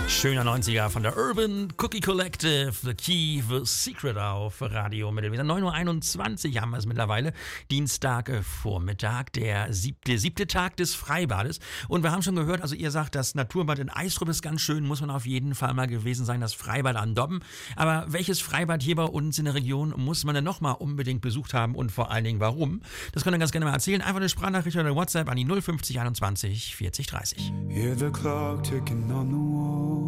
Schöner 90er von der Urban Cookie Collective, The Key, The Secret auf Radio Mittelweser. 9.21 Uhr haben wir es mittlerweile. Dienstag Vormittag, der siebte Tag des Freibades. Und wir haben schon gehört, also ihr sagt, das Naturbad in Eistrup ist ganz schön, muss man auf jeden Fall mal gewesen sein, das Freibad an Dobben. Aber welches Freibad hier bei uns in der Region muss man denn nochmal unbedingt besucht haben und vor allen Dingen warum? Das könnt ihr ganz gerne mal erzählen. Einfach eine Sprachnachricht oder eine WhatsApp an die 050 21 40 30. Hear the clock ticking on the wall.